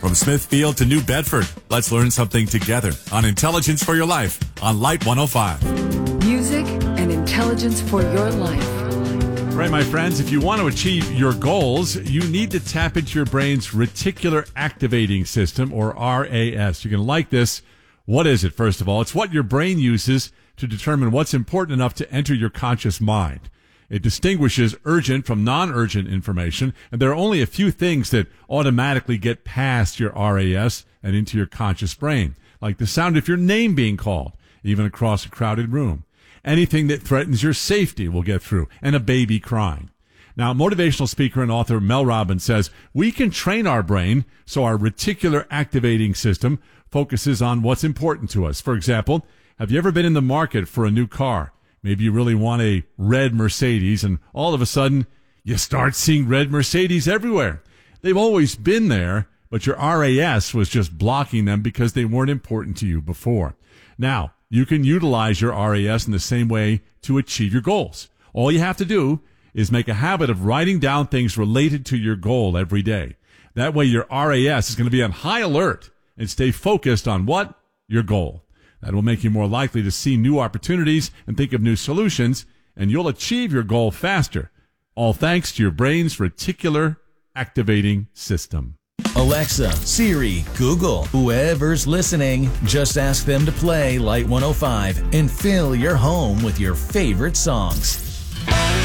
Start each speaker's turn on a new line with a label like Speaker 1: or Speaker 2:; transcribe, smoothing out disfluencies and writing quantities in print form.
Speaker 1: From Smithfield to New Bedford, let's learn something together on Intelligence for Your Life on Light 105.
Speaker 2: Music and intelligence for your life.
Speaker 3: Right, my friends, if you want to achieve your goals, you need to tap into your brain's reticular activating system, or RAS. You're going to like this. What is it, first of all? It's what your brain uses to determine what's important enough to enter your conscious mind. It distinguishes urgent from non-urgent information, and there are only a few things that automatically get past your RAS and into your conscious brain, like the sound of your name being called, even across a crowded room. Anything that threatens your safety will get through, and a baby crying. Now, motivational speaker and author Mel Robbins says we can train our brain so our reticular activating system focuses on what's important to us. For example, have you ever been in the market for a new car? Maybe you really want a red Mercedes, and all of a sudden, you start seeing red Mercedes everywhere. They've always been there, but your RAS was just blocking them because they weren't important to you before. Now, you can utilize your RAS in the same way to achieve your goals. All you have to do is make a habit of writing down things related to your goal every day. That way your RAS is going to be on high alert and stay focused on what? Your goal. That will make you more likely to see new opportunities and think of new solutions, and you'll achieve your goal faster. All thanks to your brain's reticular activating system.
Speaker 4: Alexa, Siri, Google, whoever's listening, just ask them to play Light 105 and fill your home with your favorite songs.